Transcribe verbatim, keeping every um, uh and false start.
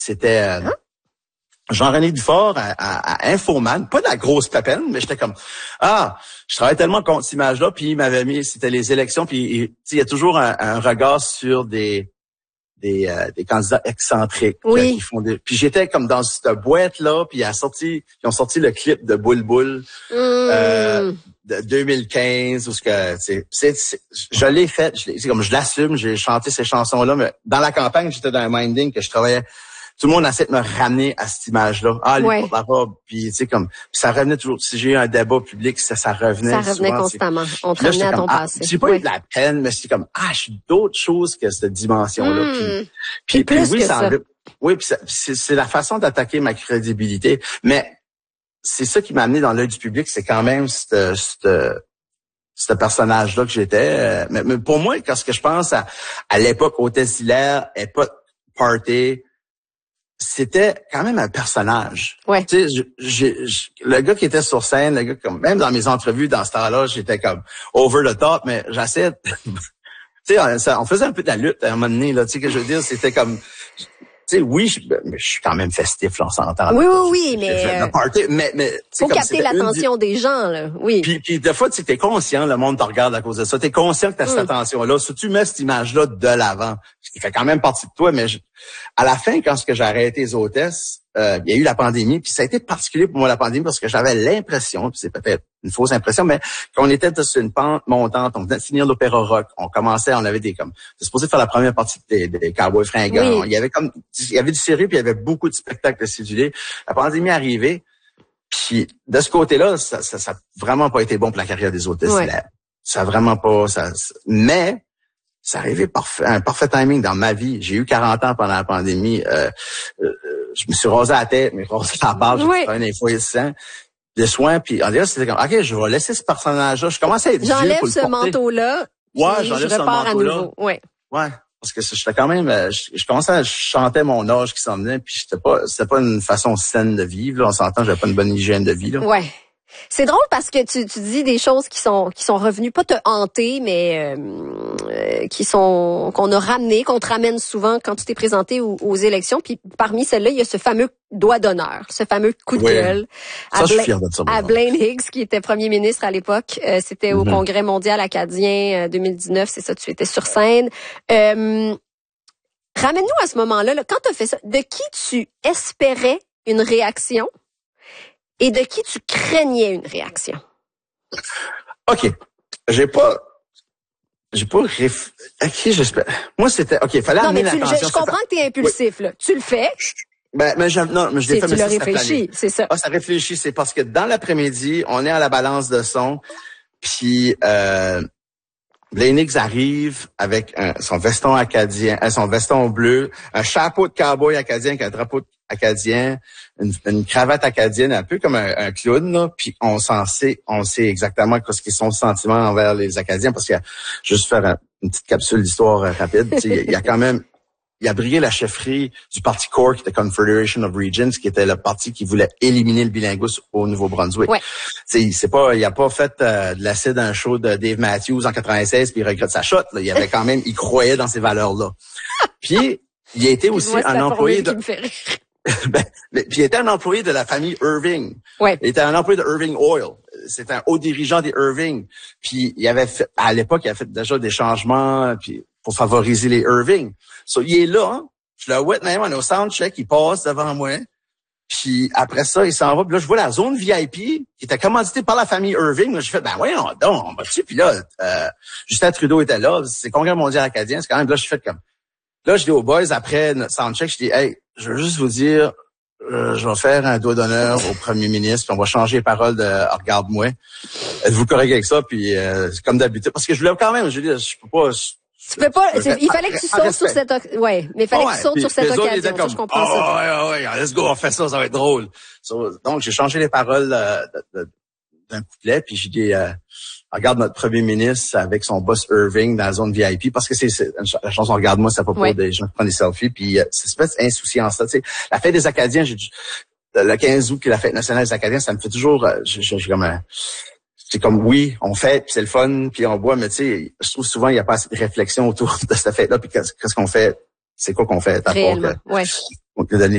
C'était euh, hein? Jean-René Dufort à, à, à Infoman, pas de la grosse peine, mais j'étais comme ah, je travaille tellement contre cette image-là, puis il m'avait mis, c'était les élections, puis il y a toujours un, un regard sur des des euh, des candidats excentriques oui. qui, qui font des. Puis j'étais comme dans cette boîte là, puis il a sorti, ils ont sorti le clip de Boule Boule mmh. euh, de deux mille quinze où ce que c'est, c'est, c'est je l'ai fait, je l'ai, c'est comme je l'assume, j'ai chanté ces chansons là, mais dans la campagne j'étais dans un minding que je travaillais. Tout le monde essaie de me ramener à cette image-là. Ah, lui, ouais. porte la robe. Puis, tu sais, comme, puis ça revenait toujours. Si j'ai eu un débat public, ça, ça revenait. Ça revenait souvent, constamment. T'sais. On te ramenait à ton ah, passé. J'ai pas ouais. eu de la peine, mais c'est comme, ah, je suis d'autres choses que cette dimension-là. Mmh. Puis, puis, puis, plus oui, que ça, ça. oui, puis ça, c'est, c'est la façon d'attaquer ma crédibilité. Mais c'est ça qui m'a amené dans l'œil du public, c'est quand même ce ce personnage-là que j'étais. Mais, mais pour moi, quand ce que je pense à, à l'époque, Hôtesse Hilaire, époque party, c'était quand même un personnage. Ouais. Tu sais, j'ai, le gars qui était sur scène, le gars comme même dans mes entrevues dans ce temps-là, j'étais comme over the top, mais j'essaie. Tu sais, on, on faisait un peu de la lutte à un moment donné là. Tu sais que je veux dire, c'était comme. Tu sais, oui, je, mais je suis quand même festif, là, on s'entend. Oui, oui, oui, mais, le party, mais, mais faut comme capter l'attention des... des gens, là. Oui. Puis, puis des fois, tu sais, t'es conscient, le monde te regarde à cause de ça. T'es conscient que t'as mm. cette attention-là. Si tu mets cette image-là de l'avant, ce qui fait quand même partie de toi, mais je, à la fin, quand ce que j'ai arrêté les hôtesses, euh, il y a eu la pandémie, puis ça a été particulier pour moi la pandémie parce que j'avais l'impression, puis c'est peut-être une fausse impression, mais qu'on était sur une pente montante, on venait de finir l'opéra rock, on commençait, on avait des comme, c'était supposé faire la première partie des, des Cowboys fringants, oui. il y avait comme, il y avait du série, puis il y avait beaucoup de spectacles cédulés. La pandémie est arrivée, puis de ce côté-là, ça, ça, ça a vraiment pas été bon pour la carrière des hôtesses. Ouais. Ça a vraiment pas, ça, mais ça arrivait parfait, un parfait timing dans ma vie. J'ai eu quarante ans pendant la pandémie. Euh, euh, je me suis rasé la tête, mais rasé la barbe, j'ai oui. fait un info de soins, puis en c'était comme, OK, je vais laisser ce personnage-là. Je commençais à être vieux pour le ce manteau-là. Ouais, j'enlève ce manteau-là. Ouais. Ouais. Parce que j'étais quand même, je, je commençais à chanter mon âge qui s'en venait, puis c'était pas, c'était pas une façon saine de vivre, là. On s'entend, j'avais pas une bonne hygiène de vie, là. Ouais. C'est drôle parce que tu, tu dis des choses qui sont qui sont revenues pas te hanter, mais euh, qui sont qu'on a ramené, qu'on te ramène souvent quand tu t'es présenté aux, aux élections. Puis parmi celles-là, il y a ce fameux doigt d'honneur, ce fameux coup de oui. gueule ça, à, Bla- Bla- à Blaine Higgs, qui était premier ministre à l'époque. Euh, c'était mm-hmm. au Congrès mondial acadien euh, deux mille dix-neuf. C'est ça, tu étais sur scène. Euh, ramène-nous à ce moment-là. Là, quand tu as fait ça, de qui tu espérais une réaction? Et de qui tu craignais une réaction? OK. J'ai pas... J'ai pas... Réf... À qui j'espère... Moi, c'était... OK, il fallait amener l'attention. Je, je comprends que t'es impulsif, oui. là. Tu le fais. Ben, mais je, non, mais je l'ai fait, tu mais l'as ça, réfléchi, c'est ça. Ah, ça réfléchit, c'est parce que dans l'après-midi, on est à la balance de son, puis euh, Blaine Higgs arrive avec un, son veston acadien, son veston bleu, un chapeau de cowboy acadien avec un drapeau acadien, une, une cravate acadienne, un peu comme un, un clown, là, puis on s'en sait, on sait exactement ce qu'ils sont le sentiment envers les Acadiens, parce que, juste faire un, une petite capsule d'histoire euh, rapide, il y a quand même, il a brillé la chefferie du parti Core, qui était Confederation of Regions, qui était le parti qui voulait éliminer le bilinguisme au Nouveau-Brunswick. Ouais. C'est, c'est pas, il a pas fait euh, de l'acide un show de Dave Matthews en quatre-vingt-seize puis il regrette sa shot. Là. Il avait quand même, il croyait dans ces valeurs-là. Puis il a été aussi moi, un employé de. ben, mais, puis il était un employé de la famille Irving. Ouais. Il était un employé de Irving Oil. C'était un haut dirigeant des Irving. Puis il avait fait, à l'époque, il a fait déjà des changements puis pour favoriser les Irving. So, il est là, hein? Je le vois même on est au soundcheck, il passe devant moi. Puis après ça, il s'en va. Puis là, je vois la zone V I P qui était commanditée par la famille Irving. Là, je fais, ben voyons donc, on va dessus. Puis là, euh, Justin Trudeau était là. C'est le Congrès mondial acadien. C'est quand même, là, je fais comme... Là, je dis aux boys, après notre soundcheck, je dis, hey, je veux juste vous dire, euh, je vais faire un doigt d'honneur au premier ministre, puis on va changer les paroles de oh, « Regarde-moi ». Êtes-vous correct avec ça? Puis euh, comme d'habitude, parce que je voulais quand même, je veux dire, je peux pas... Tu peux pas, il fallait que tu sautes sur cette, ouais, mais il fallait oh, ouais. que tu sautes puis, sur cette occasion. Comme, ça, je comprends oh, ça. Ouais, ouais, ouais, let's go, on fait ça, ça va être drôle. So, donc, j'ai changé les paroles euh, de, de, d'un couplet, puis j'ai dit, euh, regarde notre premier ministre avec son boss Irving dans la zone V I P, parce que c'est, c'est la chanson Regarde-moi, c'est pas pour ouais. des gens qui prennent des selfies, puis euh, c'est cette espèce d'insouciance-là. Tu sais, la fête des Acadiens, j'ai le quinze août, qui est la fête nationale des Acadiens, ça me fait toujours, euh, j'ai, j'ai comme un, c'est comme, oui, on fait, puis c'est le fun, puis on boit, mais tu sais, je trouve souvent, il n'y a pas assez de réflexion autour de cette fête-là, puis qu'est-ce qu'on fait, c'est quoi qu'on fait? Réellement, ouais. On peut donner